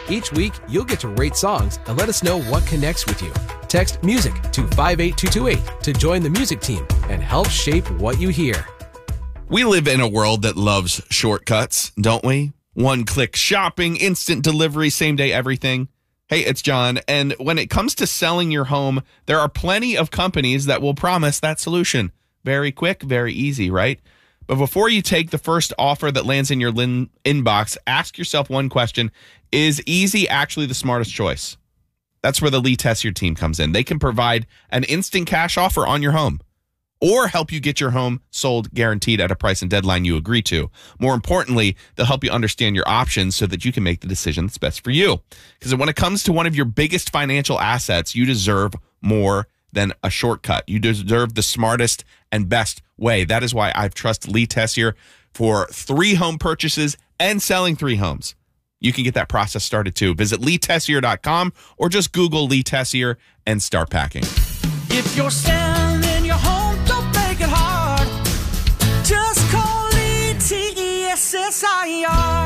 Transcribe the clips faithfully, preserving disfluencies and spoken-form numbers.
Each week, you'll get to rate songs and let us know what connects with you. Text MUSIC to five eight two two eight to join the music team and help shape what you hear. We live in a world that loves shortcuts, don't we? One-click shopping, instant delivery, same-day everything. Hey, it's John, and when it comes to selling your home, there are plenty of companies that will promise that solution. Very quick, very easy, right? But before you take the first offer that lands in your lin- inbox, ask yourself one question. Is easy actually the smartest choice? That's where the Lee Tessier team comes in. They can provide an instant cash offer on your home or help you get your home sold guaranteed at a price and deadline you agree to. More importantly, they'll help you understand your options so that you can make the decision that's best for you. Because when it comes to one of your biggest financial assets, you deserve more than a shortcut. You deserve the smartest and best way. That is why I've trusted Lee Tessier for three home purchases and selling three homes. You can get that process started too. Visit lee tessier dot com or just Google Lee Tessier and start packing. If you're selling your home, don't make it hard. Just call Lee T E S S I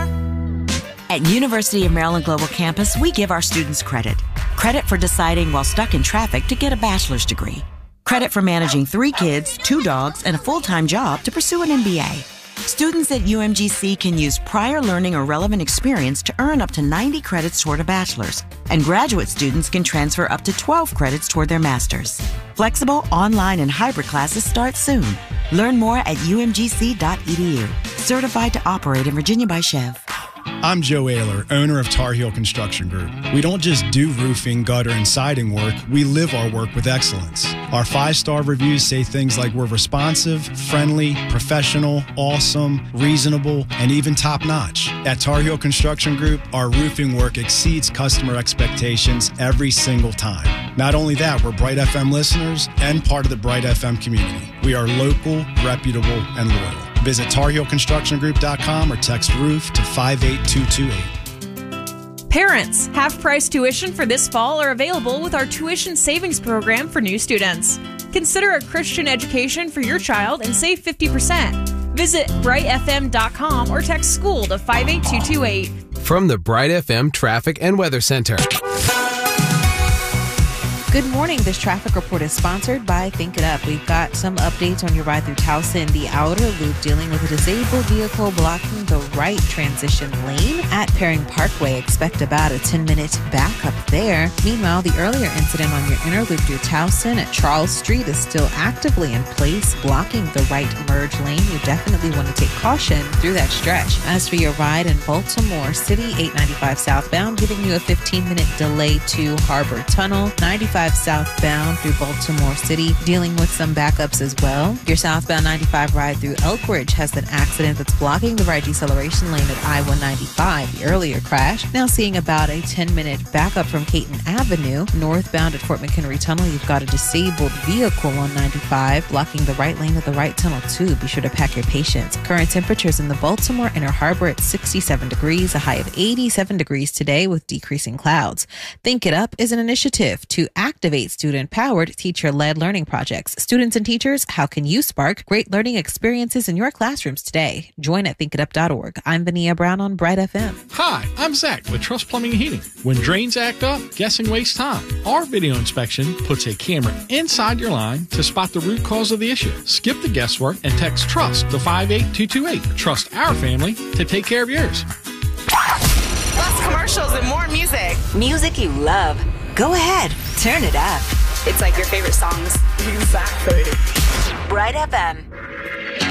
R. At University of Maryland Global Campus, we give our students credit. Credit for deciding while stuck in traffic to get a bachelor's degree. Credit for managing three kids, two dogs, and a full-time job to pursue an M B A. Students at U M G C can use prior learning or relevant experience to earn up to ninety credits toward a bachelor's, and graduate students can transfer up to twelve credits toward their master's. Flexible, online, and hybrid classes start soon. Learn more at u m g c dot e d u. Certified to operate in Virginia by Chev. I'm Joe Ayler, owner of Tar Heel Construction Group. We don't just do roofing, gutter, and siding work, we live our work with excellence. Our five-star reviews say things like we're responsive, friendly, professional, awesome, reasonable, and even top-notch. At Tar Heel Construction Group, our roofing work exceeds customer expectations every single time. Not only that, we're Bright F M listeners and part of the Bright F M community. We are local, reputable, and loyal. Visit tar heel construction group dot com or text ROOF to five eight two two eight. Parents, half-price tuition for this fall are available with our tuition savings program for new students. Consider a Christian education for your child and save fifty percent. Visit bright f m dot com or text SCHOOL to five eight two two eight. From the Bright F M Traffic and Weather Center. Good morning. This traffic report is sponsored by Think It Up. We've got some updates on your ride through Towson, the outer loop, dealing with a disabled vehicle blocking the right transition lane at Perring Parkway. Expect about a ten-minute backup there. Meanwhile, the earlier incident on your inner loop through Towson at Charles Street is still actively in place, blocking the right merge lane. You definitely want to take caution through that stretch. As for your ride in Baltimore City, eight ninety-five southbound, giving you a fifteen-minute delay to Harbor Tunnel. ninety-five southbound through Baltimore City, dealing with some backups as well. Your southbound ninety-five ride through Elk Ridge has an accident that's blocking the right deceleration lane at I one ninety-five. The earlier crash, now seeing about a ten-minute backup from Caton Avenue. Northbound at Fort McHenry Tunnel, you've got a disabled vehicle on ninety-five, blocking the right lane of the right tunnel too. Be sure to pack your patience. Current temperatures in the Baltimore Inner Harbor at sixty-seven degrees, a high of eighty-seven degrees today with decreasing clouds. Think It Up is an initiative to activate student-powered, teacher-led learning projects. Students and teachers, how can you spark great learning experiences in your classrooms today? Join at think it up dot org. I'm Vania Brown on Bright F M. Hi, I'm Zach with Trust Plumbing and Heating. When drains act up, guessing wastes time. Our video inspection puts a camera inside your line to spot the root cause of the issue. Skip the guesswork and text TRUST to five eight two two eight. Trust our family to take care of yours. Less commercials and more music. Music you love. Go ahead, turn it up. It's like your favorite songs. Exactly. Bright F M.